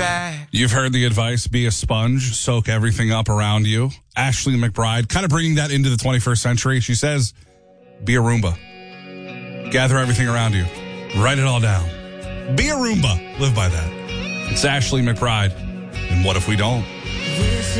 back. You've heard the advice, be a sponge, soak everything up around you. Ashley McBride, kind of bringing that into the 21st century. She says, be a Roomba. Gather everything around you. Write it all down. Be a Roomba. Live by that. It's Ashley McBride. And what if we don't?